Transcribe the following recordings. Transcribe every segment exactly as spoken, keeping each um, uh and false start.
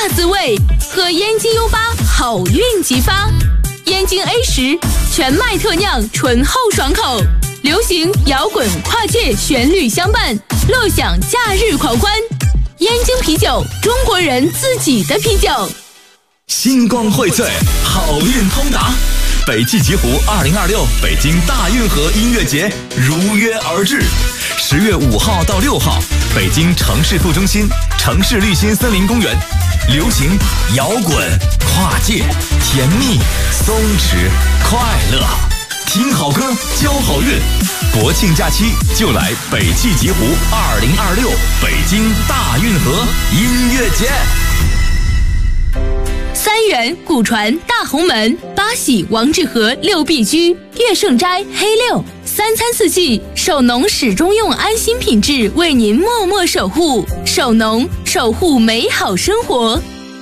滋味，喝燕京 U 八好运即发。燕京 A 十全麦特酿，醇厚爽口，流行摇滚跨界旋律相伴，乐享假日狂欢。燕京啤酒，中国人自己的啤酒。 星光荟萃，好运通达。北汽极狐二零二六北京大运河音乐节如约而至，十月五号到六号，北京城市副中心城市绿心森林公园，流行、摇滚、跨界、甜蜜、松弛、快乐，听好歌，交好运。国庆假期就来北汽极狐二零二六北京大运河音乐节。 三元、古传、大红门、八喜、王致和、六必居、乐盛斋、黑六，三餐四季，守农始终用安心品质为您默默守护。守农，守护美好生活。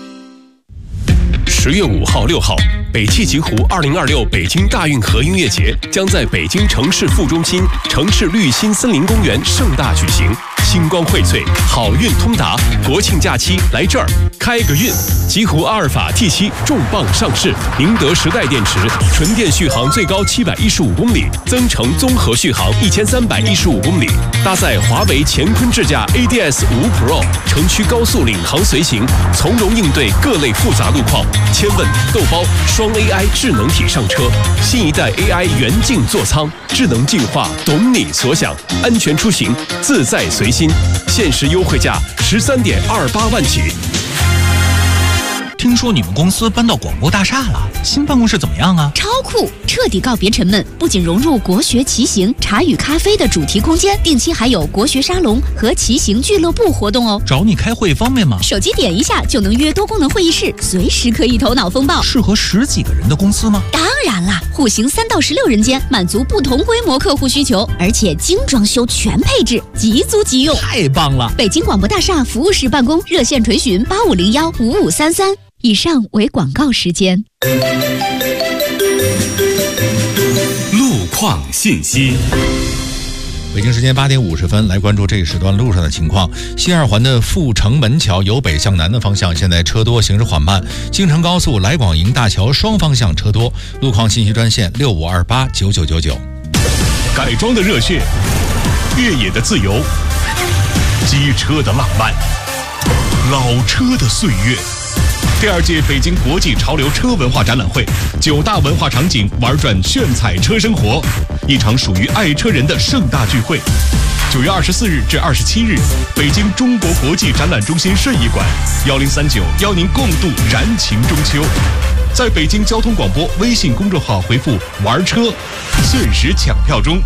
十月五号、六号，北汽极狐二零二六北京大运河音乐节将在北京城市副中心城市绿心森林公园盛大举行。星光荟萃，好运通达，国庆假期来这儿开个运。极狐阿尔法 T 七 重磅上市，宁德时代电池，纯电续航最高七百一十五公里，增程综合续航一千三百一十五公里，搭载华为乾坤智驾 A D S 五 Pro， 城区高速领航随行，从容应对各类复杂路况。千问豆包双 A I 智能体上车，新一代 A I 元镜座舱，智能进化，懂你所想，安全出行，自在随心。限时优惠价十三点二八万起。 听说你们公司搬到广播大厦了，新办公室怎么样啊？ 超酷，彻底告别沉闷，不仅融入国学骑行、茶与咖啡的主题空间，定期还有国学沙龙和骑行俱乐部活动哦。 找你开会方便吗？ 手机点一下就能约多功能会议室，随时可以头脑风暴。 适合十几个人的公司吗？ 当然啦，户型三到十六人间，满足不同规模客户需求，而且精装修全配置，即租即用， 太棒了！ 北京广播大厦服务室办公，热线垂询八五零幺五五三三。以上为广告时间。 路况信息。 北京时间八点五十分，来关注这一时段路上的情况。西二环的阜成门桥由北向南的方向，现在车多，行驶缓慢。京承高速来广营大桥双方向车多。路况信息专线六五二八九九九九。 改装的热血，越野的自由，机车的浪漫，老车的岁月。第二届北京国际潮流车文化展览会，九大文化场景玩转炫彩车生活，一场属于爱车人的盛大聚会。九月二十四日至二十七日，北京中国国际展览中心顺义馆，幺零三九邀您共度燃情中秋。在北京交通广播微信公众号回复“玩车”，限时抢票中。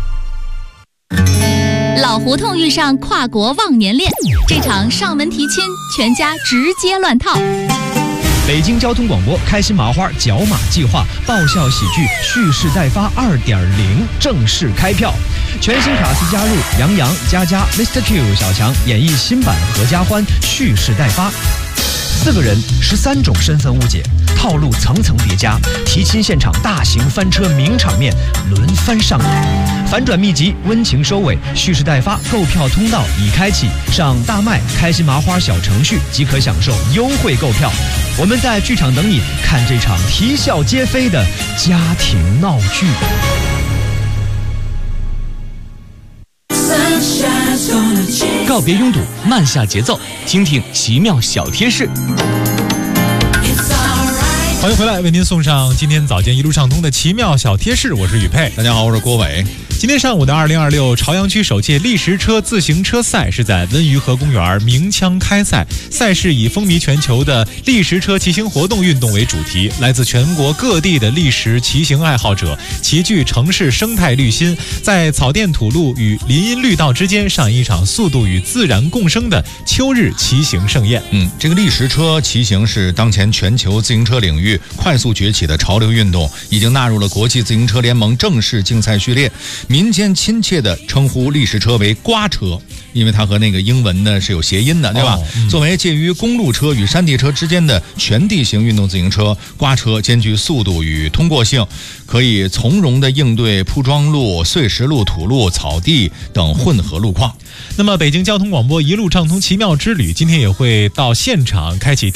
老胡同遇上跨国忘年恋，这场上门提亲，全家直接乱套。 北京交通广播开心麻花角马计划爆笑喜剧蓄势待发 二点零 正式开票，全新卡司加入杨洋、佳佳、Mister Q、小强演绎新版合家欢蓄势待发。四个人，十三种身份误解，套路层层叠加，提亲现场大型翻车名场面轮番上演，反转秘籍温情收尾，蓄势待发购票通道已开启，上大麦开心麻花小程序即可享受优惠购票。我们在剧场等你，看这场啼笑皆非的家庭闹剧。 告别拥堵，慢下节奏，听听奇妙小贴士。 欢迎回来，为您送上今天早间一路畅通的奇妙小贴士。我是宇佩， 大家好，我是郭伟。 今天上午的二零二六朝阳区首届砾石车自行车赛是在温榆河公园鸣枪开赛，赛事以风靡全球的砾石车骑行活动运动为主题，来自全国各地的砾石骑行爱好者齐聚城市生态绿心，在草甸土路与林荫绿道之间上演一场速度与自然共生的秋日骑行盛宴。 嗯，这个砾石车骑行是当前全球自行车领域快速崛起的潮流运动，已经纳入了国际自行车联盟正式竞赛序列。民间亲切地称呼砾石车为刮车，因为它和那个英文呢是有谐音的，对吧？哦嗯、作为介于公路车与山地车之间的全地形运动自行车，刮车兼具速度与通过性，可以从容地应对铺装路、碎石路、土路、草地等混合路况。 那么，北京交通广播一路畅通奇妙之旅，今天也会到现场开启